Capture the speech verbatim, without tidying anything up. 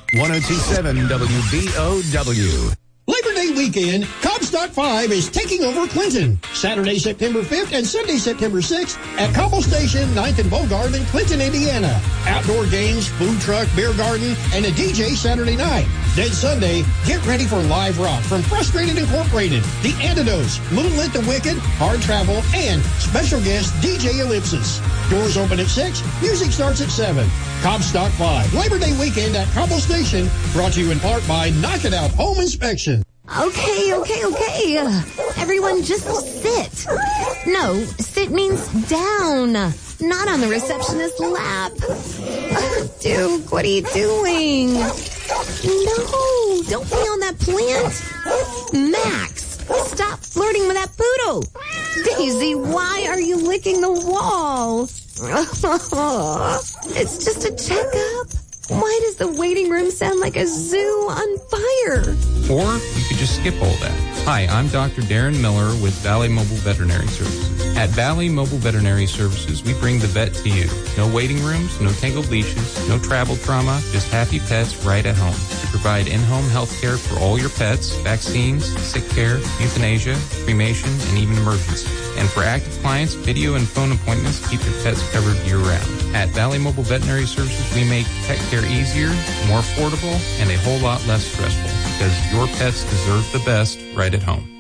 one oh two point seven W B O W. Labor Day weekend, Comstock five is taking over Clinton. Saturday, September fifth and Sunday, September sixth at Cobble Station, ninth and Bogart in Clinton, Indiana. Outdoor games, food truck, beer garden, and a D J Saturday night. Then Sunday, get ready for live rock from Frustrated Incorporated, The Antidotes, Little Lit the Wicked, Hard Travel, and special guest D J Ellipsis. Doors open at six, music starts at seven. Comstock five, Labor Day weekend at Cobble Station, brought to you in part by Knock It Out Home Inspection. Okay, okay, okay. Uh, everyone just sit. No, sit means down, not on the receptionist's lap. Uh, Duke, what are you doing? No, don't be on that plant. Max, stop flirting with that poodle. Daisy, why are you licking the wall? It's just a checkup. Why does the waiting room sound like a zoo on fire? Or you could just skip all that. Hi, I'm Doctor Darren Miller with Valley Mobile Veterinary Services. At Valley Mobile Veterinary Services, we bring the vet to you. No waiting rooms, no tangled leashes, no travel trauma, just happy pets right at home. We provide in-home health care for all your pets, vaccines, sick care, euthanasia, cremation, and even emergencies. And for active clients, video and phone appointments keep your pets covered year-round. At Valley Mobile Veterinary Services, we make pet care easier, more affordable, and a whole lot less stressful because your pets deserve the best right at home.